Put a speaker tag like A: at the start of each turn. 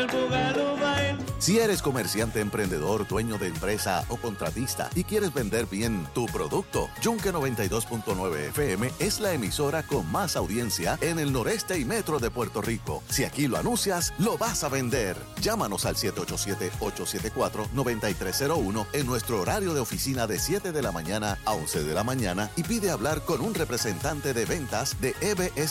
A: Si eres comerciante, emprendedor, dueño de empresa o contratista y quieres vender bien tu producto, Yunque 92.9 FM es la emisora con más audiencia en el noreste y metro de Puerto Rico. Si aquí lo anuncias, lo vas a vender. Llámanos al 787-874-9301 en nuestro horario de oficina de 7 de la mañana a 11 de la mañana y pide hablar con un representante de ventas de EBS